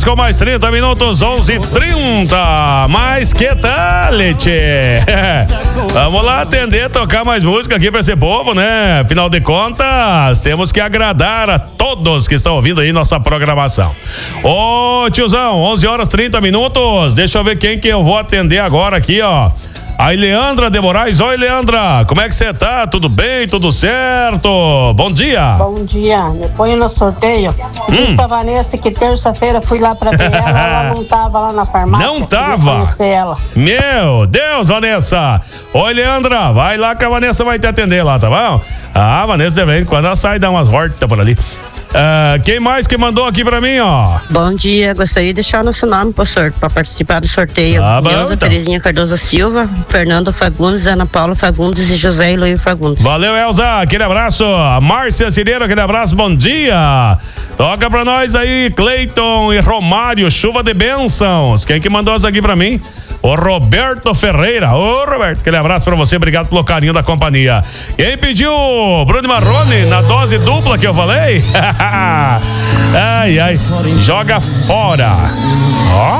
com mais 30 minutos, 11h30. Mas que tal, tchê? Vamos lá atender, tocar mais música aqui pra esse povo, né? Afinal de contas, temos que agradar a todos que estão ouvindo aí nossa programação. Ô, tiozão, 11h30. Deixa eu ver quem que eu vou atender agora aqui, ó. A Leandra de Moraes. Oi, Leandra, como é que você tá? Tudo bem? Tudo certo? Bom dia. Bom dia, me põe no sorteio. Diz pra Vanessa que terça-feira fui lá pra ver ela não tava lá na farmácia. Não tava? Ela. Meu Deus, Vanessa. Oi, Leandra, vai lá que a Vanessa vai te atender lá, tá bom? A Vanessa de vez em quando ela sai e dá umas voltas por ali. Quem mais que mandou aqui pra mim, ó? Bom dia, gostaria de deixar o nosso nome pra participar do sorteio. Neuza então. Terezinha Cardoso Silva, Fernando Fagundes, Ana Paula Fagundes e José Eloy Fagundes. Valeu, Elza, aquele abraço. Márcia Cireiro, aquele abraço, bom dia. Toca pra nós aí, Cleiton e Romário, chuva de bênçãos. Quem que mandou isso aqui pra mim? O Roberto Ferreira. Ô, Roberto, aquele abraço pra você, obrigado pelo carinho da companhia. Quem pediu Bruno Marrone na dose dupla que eu falei? Ai, ai, joga fora. Ó,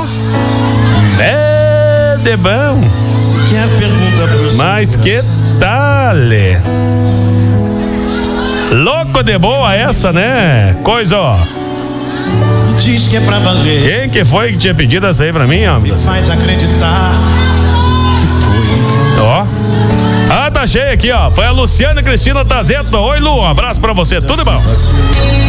é de bom. Mas que tal? Louco de boa essa, né? Coisa, ó. Diz que é pra valer. Quem que foi que tinha pedido essa aí pra mim, ó? Me faz acreditar que foi. Ó. Ah, tá cheio aqui, ó. Foi a Luciana Cristina Tazeto. Oi, Lu, um abraço pra você. Tudo bom?